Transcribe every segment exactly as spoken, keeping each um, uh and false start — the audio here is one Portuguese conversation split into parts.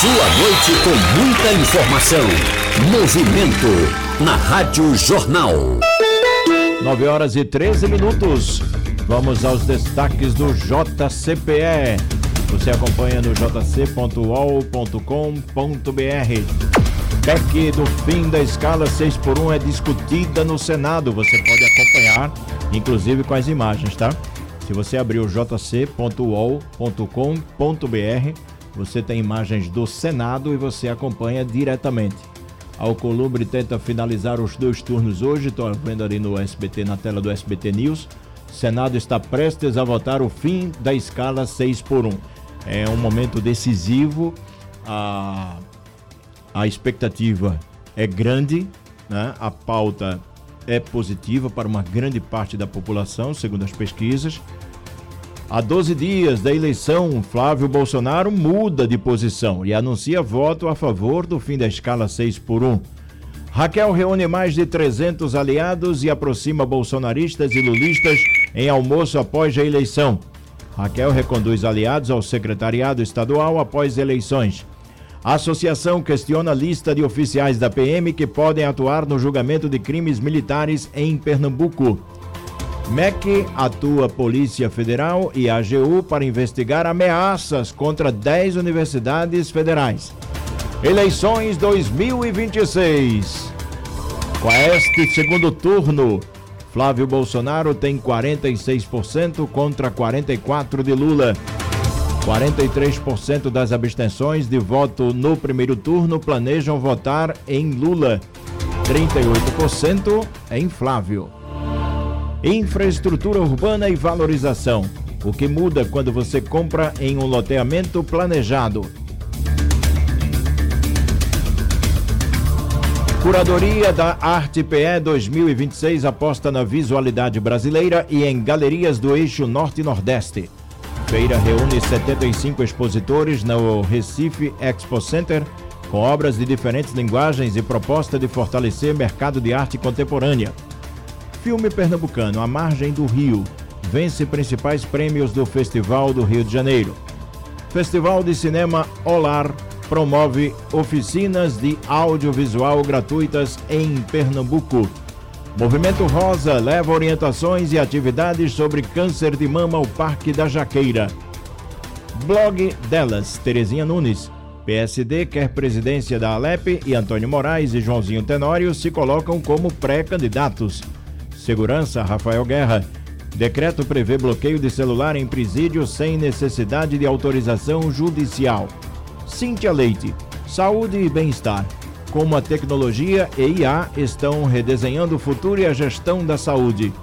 Sua noite com muita informação. Movimento na Rádio Jornal. nove horas e treze minutos. Vamos aos destaques do J C P E. Você acompanha no j c ponto u o l ponto com ponto b r. P E C do fim da escala seis por um é discutida no Senado. Você pode acompanhar, inclusive com as imagens, tá? Se você abrir o j c ponto u o l ponto com ponto b r, você tem imagens do Senado e você acompanha diretamente. A Alcolumbre tenta finalizar os dois turnos hoje, estou vendo ali no S B T, na tela do S B T News. O Senado está prestes a votar o fim da escala seis por um. É um momento decisivo, a, a expectativa é grande, né? A pauta é positiva para uma grande parte da população, segundo as pesquisas. Há doze dias da eleição, Flávio Bolsonaro muda de posição e anuncia voto a favor do fim da escala seis por um. Raquel reúne mais de trezentos aliados e aproxima bolsonaristas e lulistas em almoço após a eleição. Raquel reconduz aliados ao secretariado estadual após eleições. A associação questiona a lista de oficiais da P M que podem atuar no julgamento de crimes militares em Pernambuco. M E C atua Polícia Federal e A G U para investigar ameaças contra dez universidades federais. Eleições dois mil e vinte e seis. Com este segundo turno, Flávio Bolsonaro tem quarenta e seis por cento contra quarenta e quatro por cento de Lula. quarenta e três por cento das abstenções de voto no primeiro turno planejam votar em Lula. trinta e oito por cento em Flávio. Infraestrutura urbana e valorização. O que muda quando você compra em um loteamento planejado? Curadoria da Arte P E dois mil e vinte e seis aposta na visualidade brasileira e em galerias do eixo Norte e Nordeste. Feira reúne setenta e cinco expositores no Recife Expo Center, com obras de diferentes linguagens e proposta de fortalecer mercado de arte contemporânea. Filme pernambucano A Margem do Rio vence principais prêmios do Festival do Rio de Janeiro. Festival de Cinema Olar promove oficinas de audiovisual gratuitas em Pernambuco. Movimento Rosa leva orientações e atividades sobre câncer de mama ao Parque da Jaqueira. Blog delas, Terezinha Nunes. P S D quer presidência da Alep e Antônio Moraes e Joãozinho Tenório se colocam como pré-candidatos. Segurança, Rafael Guerra. Decreto prevê bloqueio de celular em presídio sem necessidade de autorização judicial. Cíntia Leite. Saúde e bem-estar. Como a tecnologia e I A estão redesenhando o futuro e a gestão da saúde.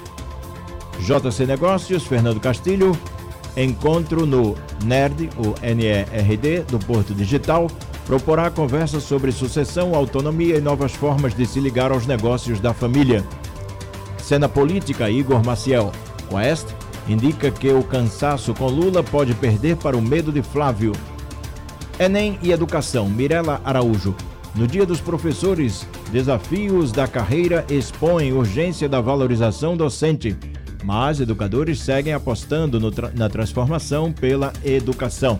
J C Negócios, Fernando Castilho. Encontro no NERD, o N E R D, do Porto Digital, proporá conversa sobre sucessão, autonomia e novas formas de se ligar aos negócios da família. Cena política, Igor Maciel. Quest indica que o cansaço com Lula pode perder para o medo de Flávio. Enem e Educação, Mirela Araújo. No Dia dos Professores, desafios da carreira expõem urgência da valorização docente, mas educadores seguem apostando no tra- na transformação pela educação.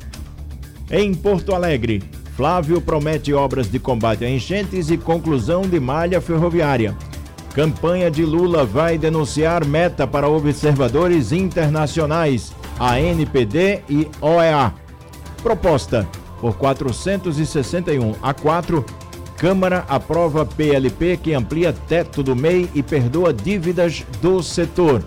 Em Porto Alegre, Flávio promete obras de combate a enchentes e conclusão de malha ferroviária. Campanha de Lula vai denunciar meta para observadores internacionais, A N P D e O E A. Proposta por quatrocentos e sessenta e um a quatro, Câmara aprova P L P que amplia teto do M E I e perdoa dívidas do setor.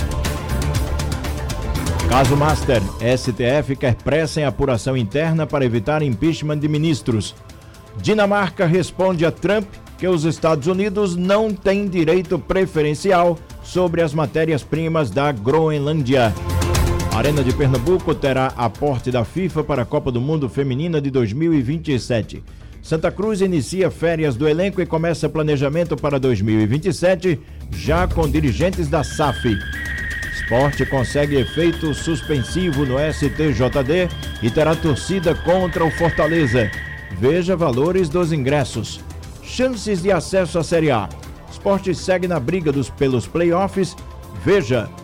Caso Master, S T F quer pressa em apuração interna para evitar impeachment de ministros. Dinamarca responde a Trump que os Estados Unidos não têm direito preferencial sobre as matérias-primas da Groenlândia. A Arena de Pernambuco terá aporte da FIFA para a Copa do Mundo Feminina de dois mil e vinte e sete. Santa Cruz inicia férias do elenco e começa planejamento para dois mil e vinte e sete, já com dirigentes da S A F. Sport consegue efeito suspensivo no S T J D e terá torcida contra o Fortaleza. Veja valores dos ingressos. Chances de acesso à Série A. Sport segue na briga dos, pelos playoffs. Veja